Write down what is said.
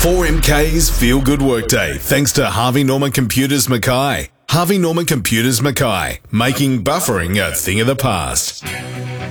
4MK's Feel Good Workday, thanks to Harvey Norman Computers Mackay. Harvey Norman Computers Mackay, making buffering a thing of the past.